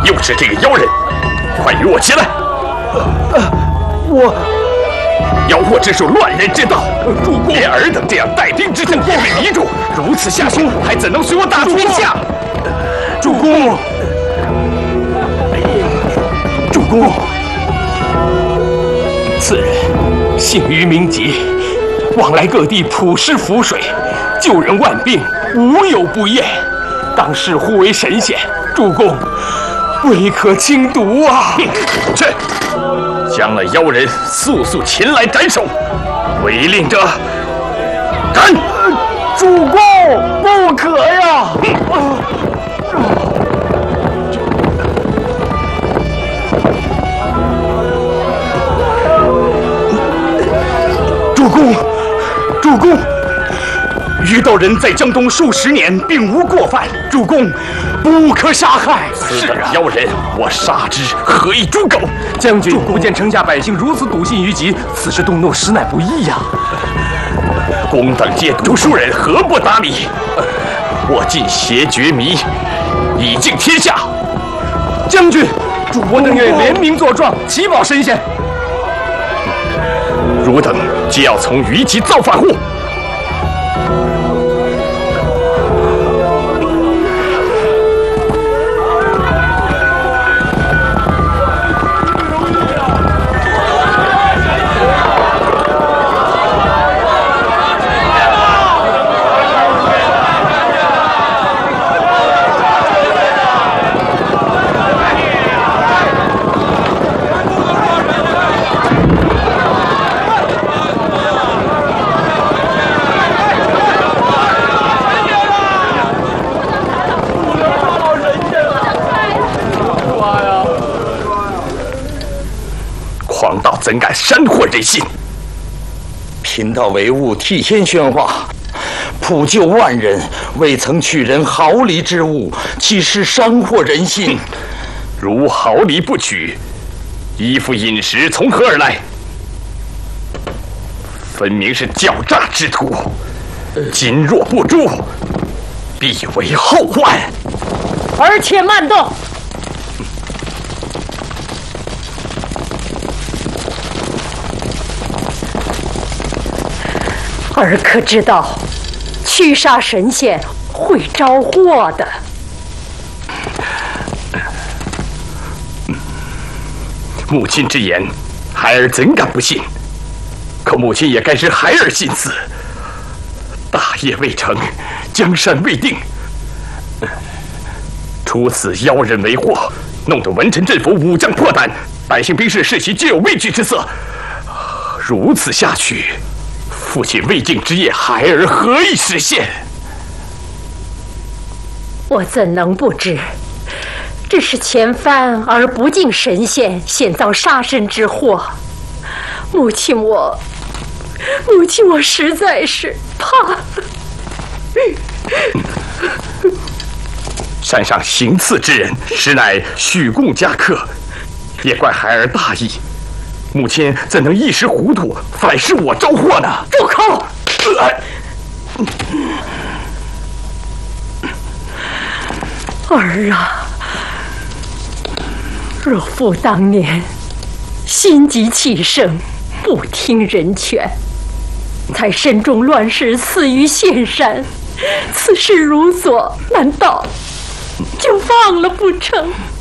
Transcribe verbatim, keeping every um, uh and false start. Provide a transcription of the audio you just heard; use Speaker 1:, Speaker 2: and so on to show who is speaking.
Speaker 1: 又是这个妖人，快与我起来！
Speaker 2: 呃，我
Speaker 1: 妖惑之术，乱人之道，主公连尔等这样带兵之将也被迷住，如此下去，还怎能随我打天下？
Speaker 2: 主公，主公，此人姓于明吉，往来各地普施符水，救人万病，无有不验。当世呼为神仙，主公未可轻读啊！
Speaker 1: 去，将那妖人速速擒来斩首，违令者斩！
Speaker 2: 主公，不可呀！主公，主公，于道人在江东数十年，并无过犯，主公不可杀害。
Speaker 1: 此等妖人，我杀之，何以诛狗？
Speaker 2: 将军不见城下百姓如此笃信于己，此时动怒实乃不义呀。
Speaker 1: 公等皆读书人，何不达理？我尽邪绝迷，以敬天下。
Speaker 2: 将军，我等愿联名作状，祈保神仙。
Speaker 1: 汝等皆要从于己造反乎？怎敢煽惑人心？
Speaker 3: 贫道为务替天宣化，普救万人，未曾取人毫厘之物，岂是伤惑人心？
Speaker 1: 如毫厘不取，衣服饮食从何而来？分明是狡诈之徒。今若不诛，必为后患。
Speaker 4: 儿且慢动。儿可知道，去杀神仙会招祸的。
Speaker 1: 母亲之言，孩儿怎敢不信？可母亲也该知孩儿心思。大业未成，江山未定，出此妖人为祸，弄得文臣镇府武将破胆，百姓兵士士气皆有畏惧之色。如此下去，父亲未尽之业，孩儿何以实现？
Speaker 4: 我怎能不知？只是前番而不敬神仙，险遭杀身之祸。母亲我，母亲我实在是怕。
Speaker 1: 山上行刺之人，实乃许贡家客，也怪孩儿大意。母亲怎能一时糊涂，反是我招祸呢？
Speaker 4: 住口！儿啊，若父当年心急气盛，不听人劝，才身中乱石，死于县山，此事如所，难道就放了不成？